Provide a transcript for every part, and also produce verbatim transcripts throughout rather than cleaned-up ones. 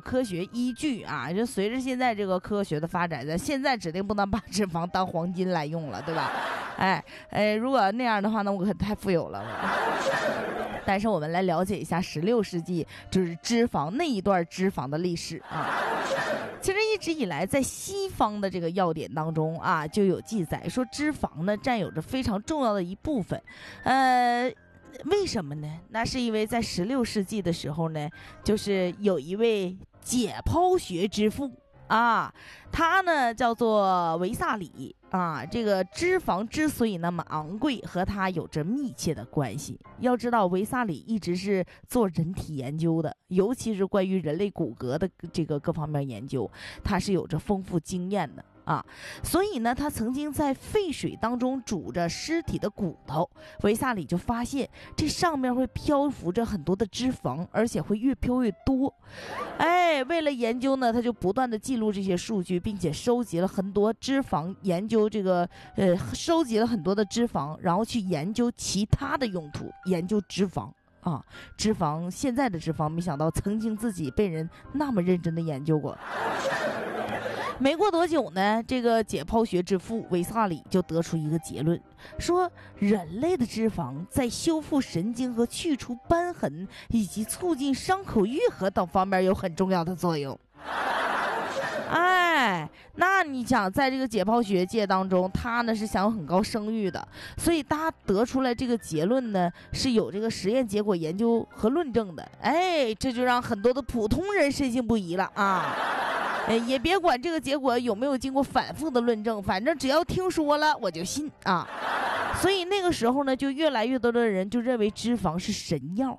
科学依据啊，就随着现在这个科学的发展，现在指定不能把脂肪当黄金来用了，对吧？哎哎，如果那样的话呢，我可太富有了。但是我们来了解一下十六世纪就是脂肪那一段脂肪的历史啊。其实一直以来在西方的这个药典当中啊，就有记载说脂肪呢占有着非常重要的一部分。呃为什么呢？那是因为在十六世纪的时候呢，就是有一位解剖学之父啊，他呢叫做维萨里啊。这个脂肪之所以那么昂贵，和他有着密切的关系。要知道，维萨里一直是做人体研究的，尤其是关于人类骨骼的这个各方面研究，他是有着丰富经验的啊。所以呢，他曾经在沸水当中煮着尸体的骨头，维萨里就发现这上面会漂浮着很多的脂肪，而且会越飘越多。哎，为了研究呢，他就不断的记录这些数据，并且收集了很多脂肪，研究这个呃，收集了很多的脂肪，然后去研究其他的用途，研究脂肪啊，脂肪现在的脂肪，没想到曾经自己被人那么认真的研究过。没过多久呢，这个解剖学之父维萨里就得出一个结论，说人类的脂肪在修复神经和去除瘢痕以及促进伤口愈合等方面有很重要的作用。哎，那你想在这个解剖学界当中，他呢是享有很高声誉的，所以他得出来这个结论呢是有这个实验结果研究和论证的。哎，这就让很多的普通人深信不疑了啊。哎，也别管这个结果有没有经过反复的论证，反正只要听说了我就信啊。所以那个时候呢，就越来越多的人就认为脂肪是神药。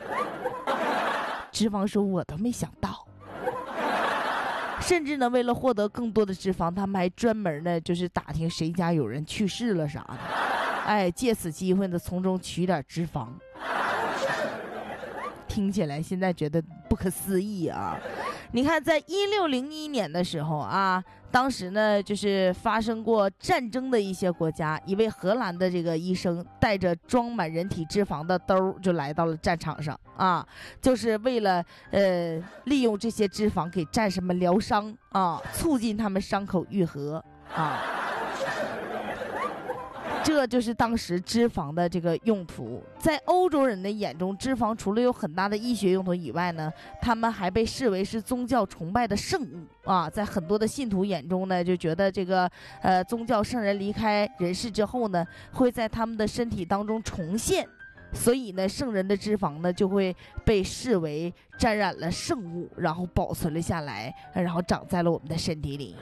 脂肪说我都没想到。甚至呢，为了获得更多的脂肪，他们还专门呢，就是打听谁家有人去世了啥的，哎，借此机会呢，从中取点脂肪。听起来现在觉得不可思议啊！你看，在一六零一年的时候啊，当时呢，就是发生过战争的一些国家，一位荷兰的这个医生带着装满人体脂肪的兜就来到了战场上啊，就是为了呃利用这些脂肪给战士们疗伤啊，促进他们伤口愈合啊。这就是当时脂肪的这个用途。在欧洲人的眼中，脂肪除了有很大的医学用途以外呢，他们还被视为是宗教崇拜的圣物啊。在很多的信徒眼中呢，就觉得这个呃宗教圣人离开人世之后呢，会在他们的身体当中重现，所以呢，圣人的脂肪呢就会被视为沾染了圣物，然后保存了下来，然后长在了我们的身体里。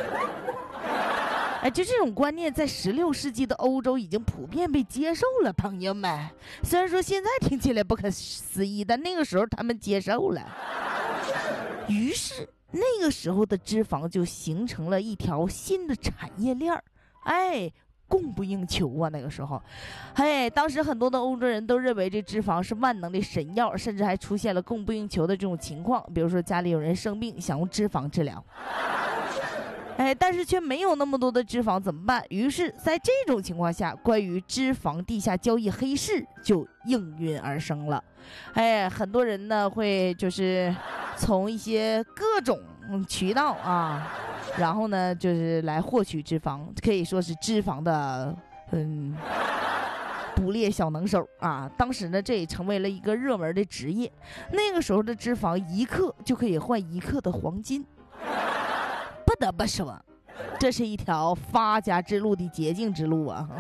哎，就这种观念在十六世纪的欧洲已经普遍被接受了，朋友们。虽然说现在听起来不可思议，但那个时候他们接受了。于是那个时候的脂肪就形成了一条新的产业链儿，哎，供不应求啊！那个时候，嘿，当时很多的欧洲人都认为这脂肪是万能的神药，甚至还出现了供不应求的这种情况。比如说家里有人生病，想用脂肪治疗。哎，但是却没有那么多的脂肪怎么办？于是在这种情况下，关于脂肪地下交易黑市就应运而生了。哎，很多人呢会就是从一些各种渠道啊，然后呢就是来获取脂肪，可以说是脂肪的嗯捕猎小能手啊。当时呢这也成为了一个热门的职业。那个时候的脂肪一克就可以换一克的黄金。不得不说，这是一条发家之路的捷径之路啊！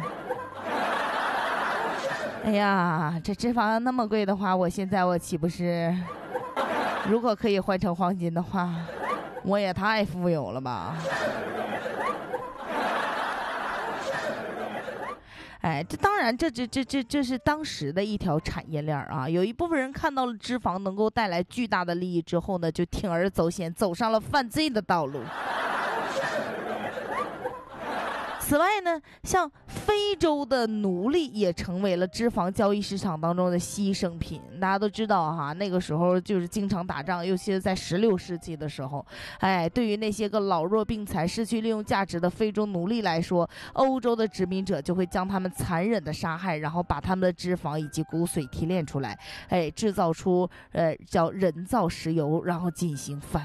哎呀，这脂肪那么贵的话，我现在我岂不是，如果可以换成黄金的话，我也太富有了吧？哎，这当然，这这这这这是当时的一条产业链啊。有一部分人看到了脂肪能够带来巨大的利益之后呢，就铤而走险，走上了犯罪的道路。此外呢，像非洲的奴隶也成为了脂肪交易市场当中的牺牲品。大家都知道哈，那个时候就是经常打仗，尤其是在十六世纪的时候，哎，对于那些个老弱病残、失去利用价值的非洲奴隶来说，欧洲的殖民者就会将他们残忍的杀害，然后把他们的脂肪以及骨髓提炼出来，哎，制造出呃叫人造石油，然后进行贩